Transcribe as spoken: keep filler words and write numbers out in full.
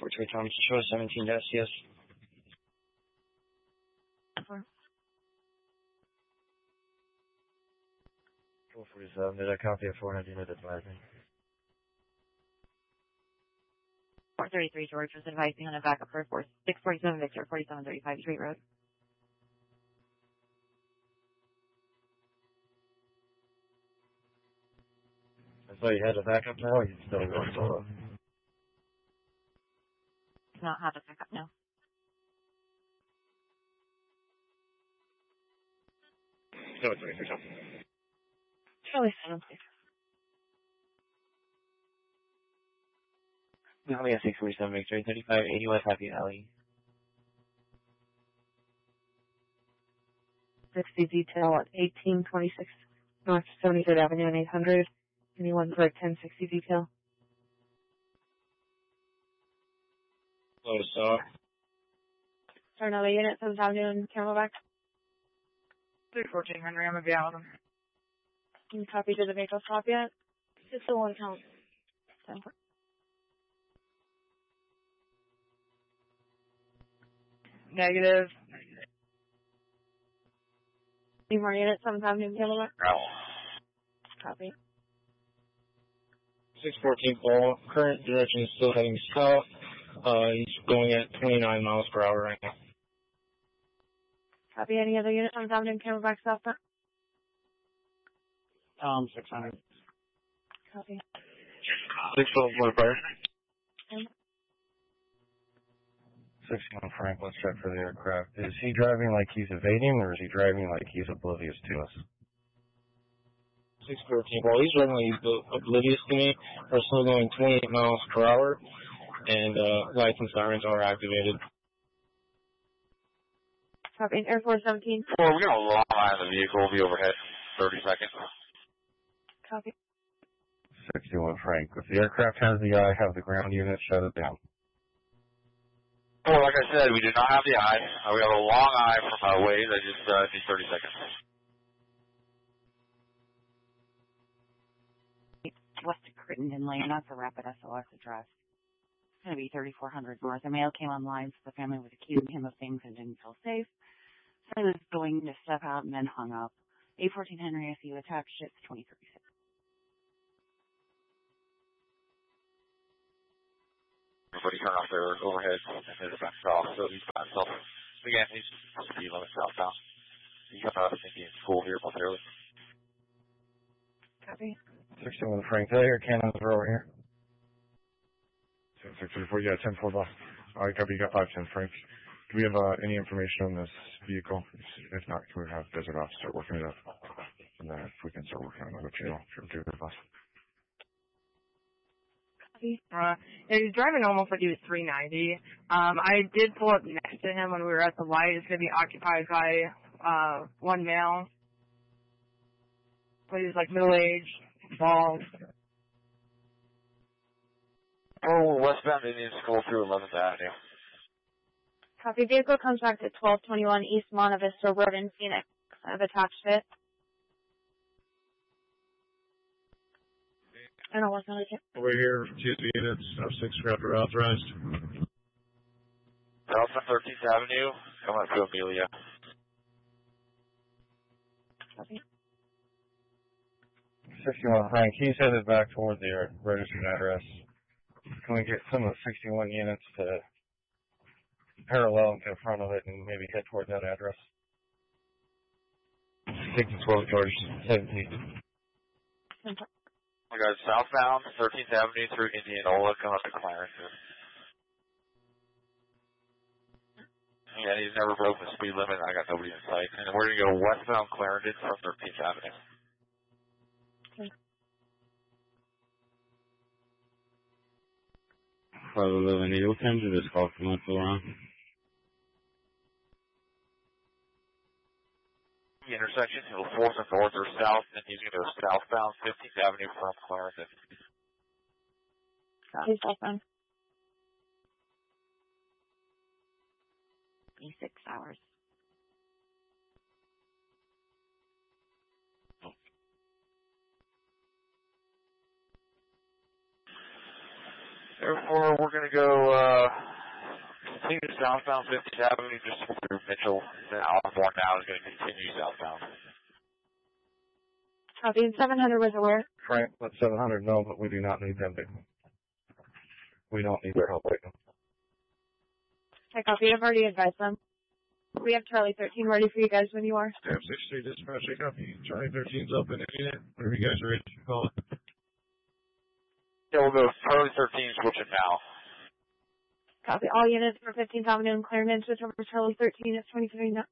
four two Thomas, show seventeen S C S. Four. four forty-seven, did I copy a four hundred unit advising? four thirty-three, George was advising on a backup for four, six forty-seven Victor, forty-seven thirty-five Street Road. I thought you had a backup now, or you still going solo? Not have a backup now. No, it's twenty-six. Charlie seven six. Now we have six forty-seven Victory, thirty-five eighty West Happy Valley. sixty detail at eighteen twenty-six North seventy-third Avenue and eight hundred. Anyone for a ten sixty detail? Low to stop. Sorry, another unit, seventh Avenue and Camelback. three fourteen Henry, I'm gonna be out of them. Can you copy to the vehicle stop yet? Just the one count. ten four. Negative. Any more units, seventh Avenue and Camelback? Copy. six fourteen call, current direction is still heading south. Uh, he's going at twenty-nine miles per hour right now. Copy. Any other units, seventh Avenue and Camelback southbound? Um, six hundred. Copy. six twelve, one fire. And sixty-one Frank, let's check for the aircraft. Is he driving like he's evading, or is he driving like he's oblivious to us? six fourteen, well, he's driving like he's oblivious to me. We're still going twenty-eight miles per hour, and uh, lights and sirens are activated. Copy. Air Force seventeen. Well, we're going to long line the vehicle. Will be overhead thirty seconds. Copy. sixty-one Frank, if the aircraft has the eye, have the ground unit shut it down. Well, like I said, we do not have the eye. Uh, we have a long eye from uh, Waze. I just uh, need thirty seconds. West of Crittenden Lane, that's a rapid S O S address. It's going to be thirty-four hundred north. A male came online, so the family was accusing him of things and didn't feel safe. So he was going to step out and then hung up. eight fourteen Henry, I see you attached. It's twenty thirty-six. Everybody turn off their overhead and head back south. So he's by himself. Again, he's speed limit southbound. You got uh, thinking it's cool here momentarily. Copy. sixty-one Frank, tell your cannons are over here. six three four, yeah, ten four bus. Alright, copy, you got five ten Frank. Do we have uh, any information on this vehicle? If not, can we have Desert Ops start working it up? And then if we can start working on it, I'll let you know. Sure, do the bus. Uh, yeah, he's driving almost like he was three ninety. Um, I did pull up next to him when we were at the light. It's going to be occupied by uh, one male. But he's like middle-aged, bald. Oh, westbound Indian School through eleventh Avenue. Copy. Vehicle comes back to twelve twenty-one East Monta Vista Road in Phoenix. I've attached it. I don't know what's on it. Over here, two units, uh, six raptor authorized. South thirteenth Avenue, come up to Amelia. Copy. sixty-one Frank, he's headed back toward the registered address. Can we get some of the sixty-one units to parallel in front of it and maybe head toward that address? six twelve George, seventeen. We got southbound thirteenth Avenue through Indianola, come up to Clarence. Yeah, he's never broke the speed limit. I got nobody in sight. And we're going to go westbound Clarendon from thirteenth Avenue. five eleven Eagle ten to this call from Uncle Ron. The intersection, he'll force him north or south, and he's going to go southbound fifteenth Avenue from Clarendon. Copy. Southbound. Six hours. Therefore, we're going to go, uh, continue southbound fiftieth Avenue just through Mitchell. Then Allenmore now is going to continue southbound. Copy. seven hundred was aware. Frank, let seven hundred know, but we do not need them to. We don't need their help right now. Okay, copy. I've already advised them. We have Charlie thirteen ready for you guys when you are. Stamp six three dispatch, copy. Charlie thirteen's up in a unit. Whenever you guys are ready to call it. Yeah, we'll go Charlie thirteen switching now. Copy. All units for fifteenth Avenue and Clarendon switch over to Charlie thirteen at twenty-three